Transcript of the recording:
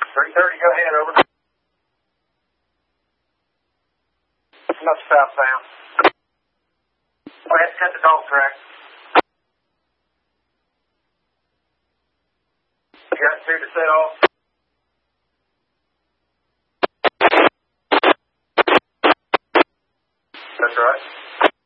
330, go ahead, over. Not southbound. Go ahead, cut the dog track. You got 2 to set off. That's right.